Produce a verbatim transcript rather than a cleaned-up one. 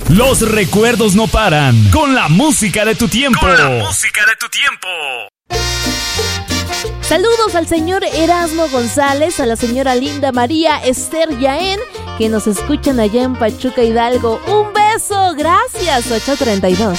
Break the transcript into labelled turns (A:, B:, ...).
A: Los recuerdos no paran. Con la música de tu tiempo.
B: Con la música de tu tiempo.
C: Saludos al señor Erasmo González, a la señora Linda María Esther Yaén, que nos escuchan allá en Pachuca, Hidalgo. Un beso, gracias, ocho treinta y dos.